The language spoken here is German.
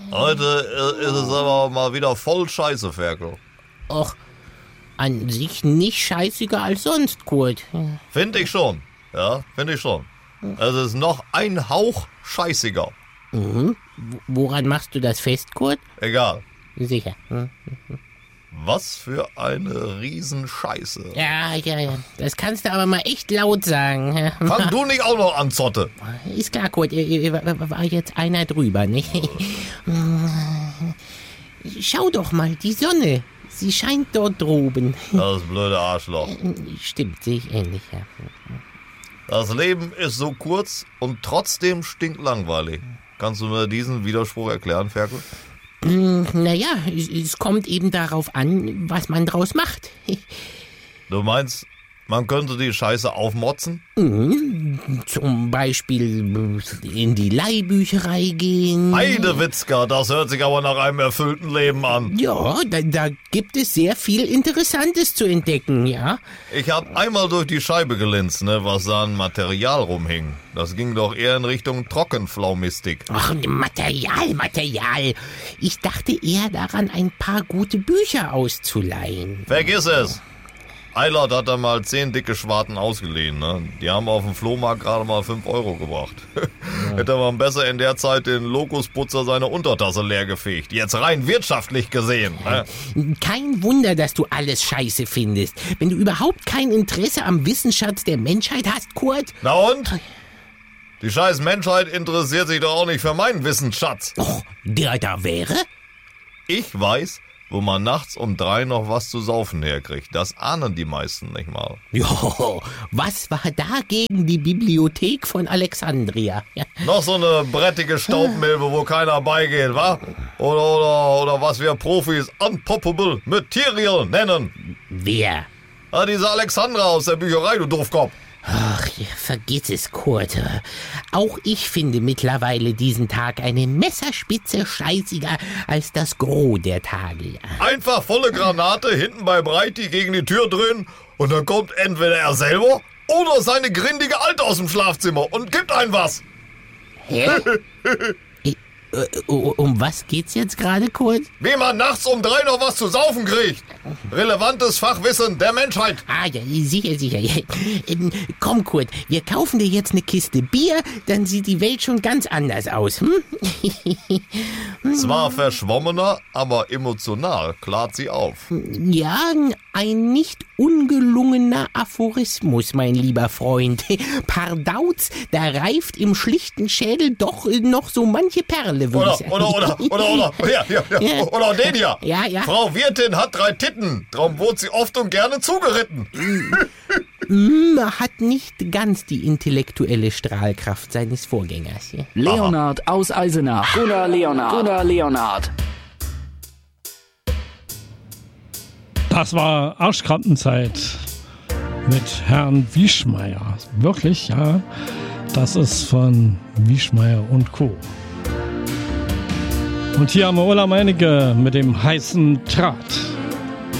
Heute ist es aber mal wieder voll scheiße, Ferkel. Och, an sich nicht scheißiger als sonst, Kurt. Finde ich schon. Ja, finde ich schon. Es ist noch ein Hauch scheißiger. Woran machst du das fest, Kurt? Egal. Sicher. Was für eine Riesenscheiße. Ja. Das kannst du aber mal echt laut sagen. Fang du nicht auch noch an, Zotte. Ist klar, Kurt. War jetzt einer drüber, nicht? Schau doch mal, die Sonne. Sie scheint dort droben. Das blöde Arschloch. Stimmt, sehe ich ähnlich, ja. Das Leben ist so kurz und trotzdem stinklangweilig. Kannst du mir diesen Widerspruch erklären, Ferkel? Naja, es kommt eben darauf an, was man draus macht. Du meinst, man könnte die Scheiße aufmotzen? Zum Beispiel in die Leihbücherei gehen. Heidewitzka, das hört sich aber nach einem erfüllten Leben an. Ja, da gibt es sehr viel Interessantes zu entdecken, ja. Ich hab einmal durch die Scheibe gelinst, was da an Material rumhing. Das ging doch eher in Richtung Trockenflaumistik. Ach, Material. Ich dachte eher daran, ein paar gute Bücher auszuleihen. Vergiss es. Eilert hat da mal 10 dicke Schwarten ausgeliehen. Die haben auf dem Flohmarkt gerade mal 5 Euro gebracht. Hätte man besser in der Zeit den Lokusputzer seine Untertasse leer gefegt. Jetzt rein wirtschaftlich gesehen. Kein Wunder, dass du alles scheiße findest. Wenn du überhaupt kein Interesse am Wissensschatz der Menschheit hast, Kurt. Na und? Die scheiß Menschheit interessiert sich doch auch nicht für meinen Wissensschatz. Och, der da wäre? Ich weiß, wo man nachts um 3 noch was zu saufen herkriegt. Das ahnen die meisten nicht mal. Jo, was war da gegen die Bibliothek von Alexandria? Ja. Noch so eine brettige Staubmilbe, wo keiner beigeht, wa? Oder was wir Profis unpoppable material nennen. Wer? Ja, diese Alexandra aus der Bücherei, du Doofkopf. Ach, vergiss es, Kurt. Auch ich finde mittlerweile diesen Tag eine Messerspitze scheißiger als das Gros der Tage. Einfach volle Granate hinten bei Breiti gegen die Tür dröhnen und dann kommt entweder er selber oder seine grindige Alte aus dem Schlafzimmer und gibt ein was. Hä? Um was geht's jetzt gerade, Kurt? Wie man nachts um 3 noch was zu saufen kriegt. Relevantes Fachwissen der Menschheit. Ah, ja, sicher. Komm, Kurt, wir kaufen dir jetzt eine Kiste Bier, dann sieht die Welt schon ganz anders aus. Zwar verschwommener, aber emotional klart sie auf. Ja, ein nicht ungelungener Aphorismus, mein lieber Freund. Pardauz, da reift im schlichten Schädel doch noch so manche Perle, würde ich sagen. Oder den hier. Ja. Frau Wirtin hat 3 Titten, darum wurde sie oft und gerne zugeritten. Hat nicht ganz die intellektuelle Strahlkraft seines Vorgängers. Ja. Leonhard aus Eisenach. Gunnar Leonhard. Das war Arschkrampenzeit mit Herrn Wieschmeier. Wirklich, ja. Das ist von Wieschmeier und Co. Und hier haben wir Ulla Meinecke mit dem heißen Draht.